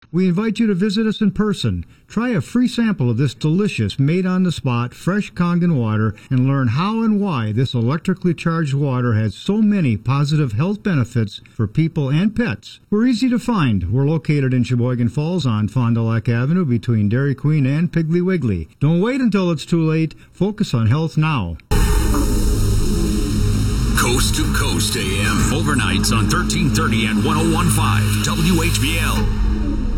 We invite you to visit us in person. Try a free sample of this delicious, made-on-the-spot, fresh Kangen water and learn how and why this electrically charged water has so many positive health benefits for people and pets. We're easy to find. We're located in Sheboygan Falls on Fond du Lac Avenue between Dairy Queen and Piggly Wiggly. Don't wait until it's too late. Focus on health now. Coast to Coast AM. Overnights on 1330 and 101.5 WHBL.